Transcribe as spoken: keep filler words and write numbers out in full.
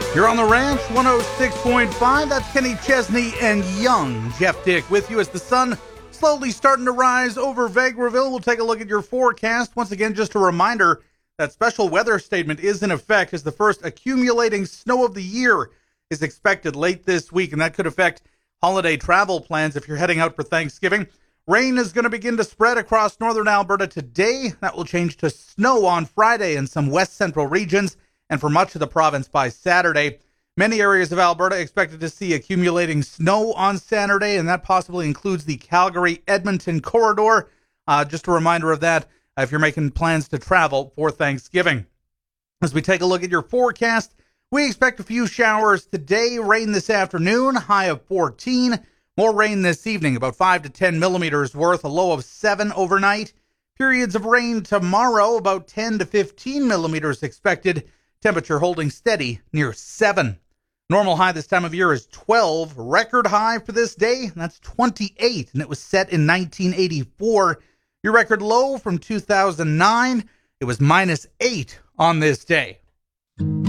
You're on the Ranch, one oh six point five. That's Kenny Chesney and Young. Jeff Dick with you as the sun slowly starting to rise over Vegreville. We'll take a look at your forecast. Once again, just a reminder that special weather statement is in effect as the first accumulating snow of the year is expected late this week, and that could affect holiday travel plans if you're heading out for Thanksgiving. Rain is going to begin to spread across northern Alberta today. That will change to snow on Friday in some west central regions, and for much of the province by Saturday. Many areas of Alberta expected to see accumulating snow on Saturday, and that possibly includes the Calgary-Edmonton corridor. Uh, just a reminder of that uh, if you're making plans to travel for Thanksgiving. As we take a look at your forecast, we expect a few showers today, rain this afternoon, high of fourteen. More rain this evening, about five to ten millimeters worth, a low of seven overnight. Periods of rain tomorrow, about ten to fifteen millimeters expected. Temperature holding steady near seven. Normal high this time of year is twelve. Record high for this day, that's twenty-eight, and it was set in nineteen eighty-four. Your record low from two thousand nine, it was minus eight on this day.